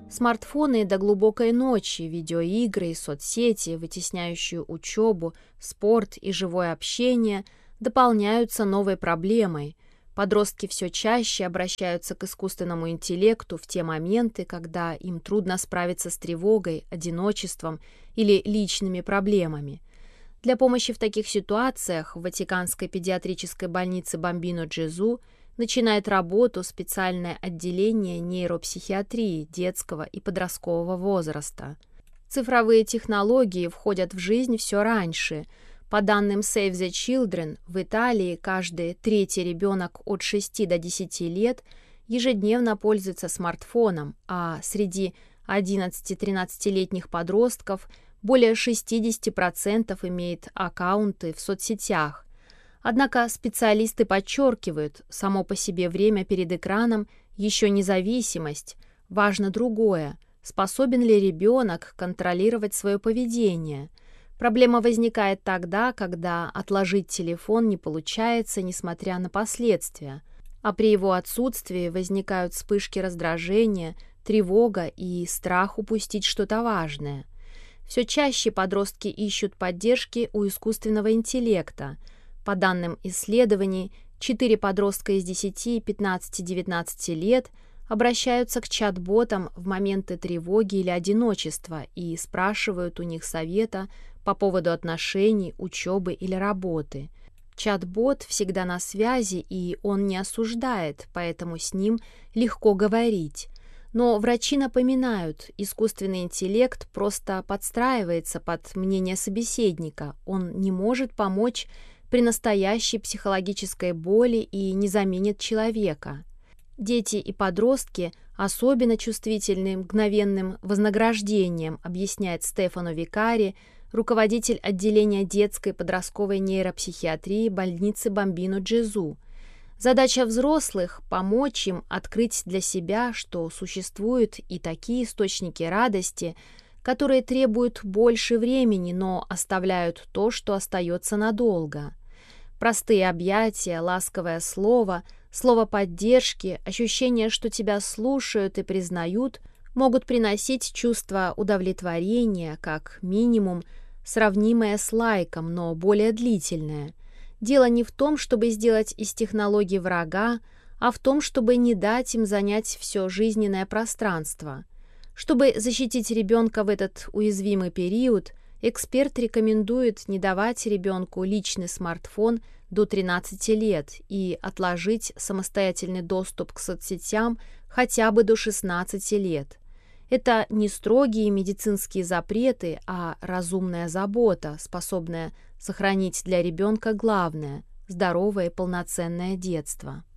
Смартфоны до глубокой ночи, видеоигры и соцсети, вытесняющие учебу, спорт и живое общение, дополняются новой проблемой. Подростки все чаще обращаются к искусственному интеллекту в те моменты, когда им трудно справиться с тревогой, одиночеством или личными проблемами. Для помощи в таких ситуациях в Ватиканской педиатрической больнице Бамбино Джезу начинает работу специальное отделение нейропсихиатрии детского и подросткового возраста. Цифровые технологии входят в жизнь все раньше. По данным Save the Children, в Италии каждый третий ребенок от 6 до 10 лет ежедневно пользуется смартфоном, а среди 11-13-летних подростков более 60% имеет аккаунты в соцсетях. Однако специалисты подчеркивают, само по себе время перед экраном еще не зависимость, важно другое, способен ли ребенок контролировать свое поведение. Проблема возникает тогда, когда отложить телефон не получается, несмотря на последствия, а при его отсутствии возникают вспышки раздражения, тревога и страх упустить что-то важное. Все чаще подростки ищут поддержки у искусственного интеллекта. По данным исследований, 4 подростка из 10, 15, 19 лет обращаются к чат-ботам в моменты тревоги или одиночества и спрашивают у них совета по поводу отношений, учебы или работы. Чат-бот всегда на связи, и он не осуждает, поэтому с ним легко говорить. Но врачи напоминают, искусственный интеллект просто подстраивается под мнение собеседника, он не может помочь при настоящей психологической боли и не заменит человека. Дети и подростки особенно чувствительны мгновенным вознаграждением, объясняет Стефано Викари, руководитель отделения детской и подростковой нейропсихиатрии больницы Бамбино Джезу. Задача взрослых – помочь им открыть для себя, что существуют и такие источники радости, которые требуют больше времени, но оставляют то, что остается надолго. Простые объятия, ласковое слово, слово поддержки, ощущение, что тебя слушают и признают, могут приносить чувство удовлетворения, как минимум, сравнимое с лайком, но более длительное. Дело не в том, чтобы сделать из технологий врага, а в том, чтобы не дать им занять все жизненное пространство. Чтобы защитить ребенка в этот уязвимый период, эксперт рекомендует не давать ребенку личный смартфон до 13 лет и отложить самостоятельный доступ к соцсетям хотя бы до 16 лет. Это не строгие медицинские запреты, а разумная забота, способная сохранить для ребенка главное – здоровое и полноценное детство.